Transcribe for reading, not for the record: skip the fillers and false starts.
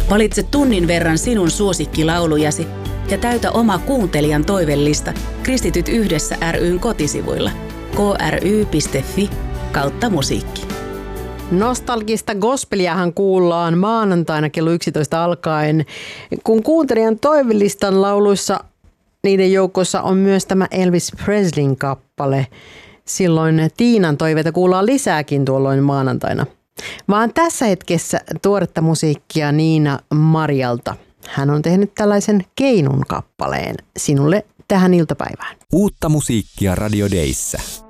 Valitse tunnin verran sinun suosikkilaulujasi ja täytä oma kuuntelijan toivellista Kristityt yhdessä ry:n kotisivuilla kry.fi/musiikki. Nostalgista gospeliahan kuullaan maanantaina kello 11 alkaen. Kun kuuntelijan toivelistan lauluissa niiden joukossa on myös tämä Elvis Presleyn kappale. Silloin Tiinan toiveita kuullaan lisääkin tuolloin maanantaina. Vaan tässä hetkessä tuoretta musiikkia Niina Marjalta. Hän on tehnyt tällaisen Keinun kappaleen sinulle tähän iltapäivään. Uutta musiikkia Radio Dayssä.